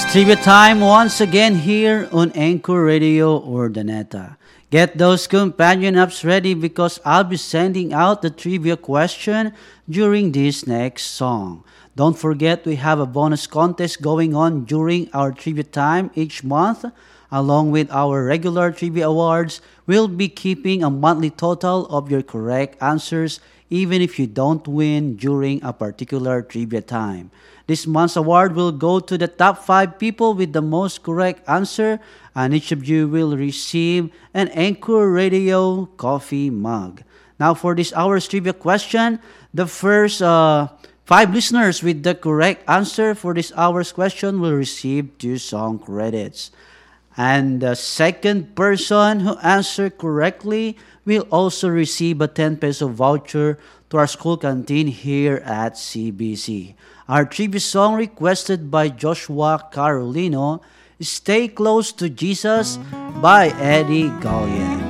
Trivia time once again here on Anchor Radio Urdaneta. Get those companion apps ready because I'll be sending out the trivia question during this next song. Don't forget we have a bonus contest going on during our trivia time each month. Along with our regular trivia awards, we'll be keeping a monthly total of your correct answers even if you don't win during a particular trivia time. This month's award will go to the top 5 people with the most correct answer, and each of you will receive an Anchor Radio coffee mug. Now, for this hour's trivia question, the first 5 listeners with the correct answer for this hour's question will receive 2 song credits. And the second person who answered correctly will also receive a 10 peso voucher to our school canteen here at CBC. Our tribute song requested by Joshua Carolino, Stay Close to Jesus by Eddie Gallian.